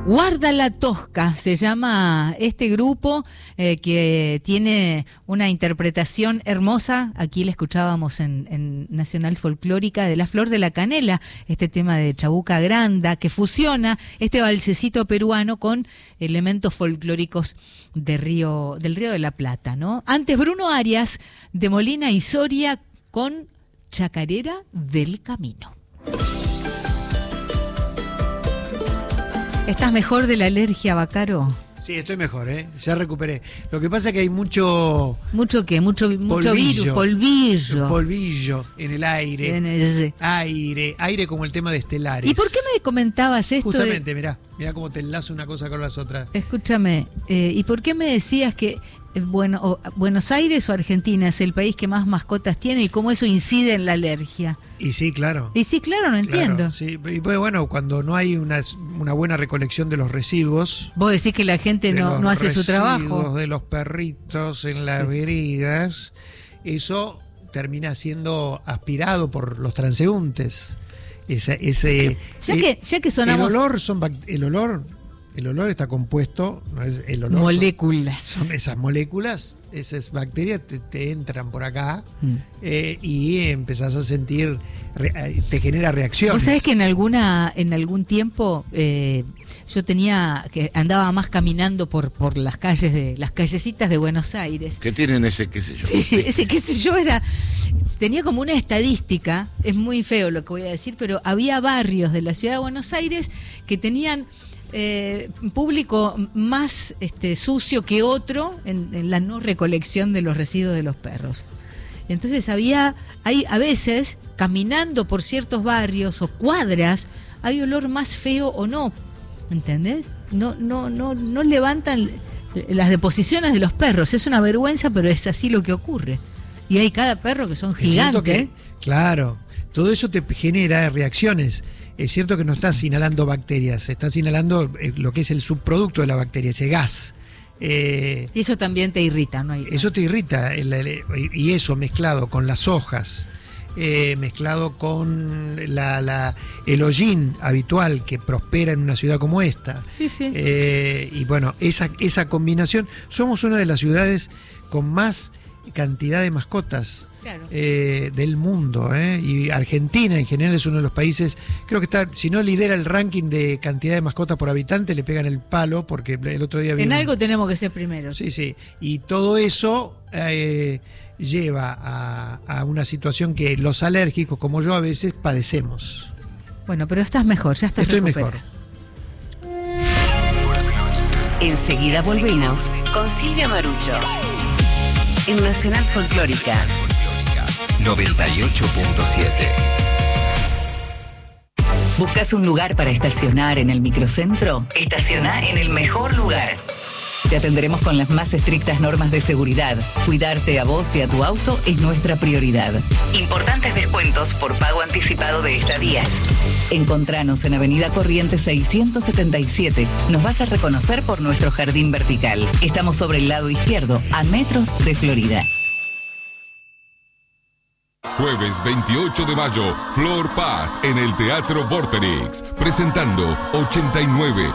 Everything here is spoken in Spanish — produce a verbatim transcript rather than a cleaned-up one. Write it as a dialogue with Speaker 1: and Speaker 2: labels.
Speaker 1: Guarda la Tosca, se llama este grupo eh, que tiene una interpretación hermosa. Aquí la escuchábamos en, en Nacional Folclórica, de La Flor de la Canela, este tema de Chabuca Granda, que fusiona este balsecito peruano con elementos folclóricos de Río, del Río de la Plata, ¿no? Antes Bruno Arias, de Molina y Soria, con Chacarera del Camino. ¿Estás mejor de la alergia, Bacaro?
Speaker 2: Sí, estoy mejor, ¿eh? Ya recuperé. Lo que pasa es que hay mucho...
Speaker 1: ¿Mucho qué? Mucho, mucho virus, polvillo.
Speaker 2: Polvillo en el aire.
Speaker 1: En el...
Speaker 2: Aire, aire como el tema de estelares.
Speaker 1: ¿Y por qué me comentabas esto?
Speaker 2: Justamente,
Speaker 1: de...
Speaker 2: mirá, mirá cómo te enlazo una cosa con las otras.
Speaker 1: Escúchame, eh, ¿y por qué me decías que eh, bueno, o, Buenos Aires o Argentina es el país que más mascotas tiene y cómo eso incide en la alergia?
Speaker 2: Y sí, claro.
Speaker 1: Y sí, claro, no entiendo.
Speaker 2: Claro, sí. Y pues, bueno, cuando no hay una, una buena recolección de los residuos...
Speaker 1: Vos decís que la gente no, no hace su trabajo.
Speaker 2: De los perritos en las sí. veredas, eso termina siendo aspirado por los transeúntes. Ese, ese,
Speaker 1: ya, el, que, ya que sonamos...
Speaker 2: El olor, son, el olor, el olor está compuesto... No es, el olor
Speaker 1: moléculas.
Speaker 2: Son, son esas moléculas, esas bacterias te, te entran por acá mm. eh, y empezás a sentir, re, te genera reacciones.
Speaker 1: Vos sabés que en alguna en algún tiempo eh, yo tenía, que andaba más caminando por, por las calles de las callecitas de Buenos Aires.
Speaker 3: ¿Qué tienen ese qué sé yo?
Speaker 1: Sí, ese qué sé yo era, tenía como una estadística, es muy feo lo que voy a decir, pero había barrios de la ciudad de Buenos Aires que tenían Eh, público más este, sucio que otro en, en la no recolección de los residuos de los perros. Entonces había, hay a veces, caminando por ciertos barrios o cuadras, hay olor más feo o no, ¿entendés? No, no, no, no levantan las deposiciones de los perros, es una vergüenza, pero es así lo que ocurre. Y hay cada perro que son gigantes.
Speaker 2: Que, claro, todo eso te genera reacciones. Es cierto que no estás inhalando bacterias, estás inhalando lo que es el subproducto de la bacteria, ese gas.
Speaker 1: Eh, y eso también te irrita, ¿no?
Speaker 2: Eso te irrita, el, el, y eso mezclado con las hojas, eh, mezclado con la, la, el hollín habitual que prospera en una ciudad como esta.
Speaker 1: Sí, sí.
Speaker 2: Eh, y bueno, esa, esa combinación, somos una de las ciudades con más cantidad de mascotas. Claro. Eh, del mundo, ¿eh? Y Argentina en general es uno de los países, creo que está, si no lidera el ranking de cantidad de mascotas por habitante, le pegan el palo, porque el otro día...
Speaker 1: En
Speaker 2: vieron...
Speaker 1: algo tenemos que ser primero.
Speaker 2: Sí, sí, y todo eso eh, lleva a, a una situación que los alérgicos, como yo, a veces padecemos.
Speaker 1: Bueno, pero estás mejor, ya estás
Speaker 2: Estoy
Speaker 1: recuperado.
Speaker 2: Mejor.
Speaker 4: Enseguida volvemos con Silvia Marucho en Nacional Folclórica
Speaker 5: noventa y ocho punto siete.
Speaker 4: ¿Buscas un lugar para estacionar en el microcentro? Estaciona en el mejor lugar. Te atenderemos con las más estrictas normas de seguridad. Cuidarte a vos y a tu auto es nuestra prioridad. Importantes descuentos por pago anticipado de estadías. Encontranos en Avenida Corrientes seiscientos setenta y siete. Nos vas a reconocer por nuestro jardín vertical. Estamos sobre el lado izquierdo, a metros de Florida.
Speaker 6: Jueves veintiocho de mayo, Flor Paz en el Teatro Vorterix, presentando ochenta y nueve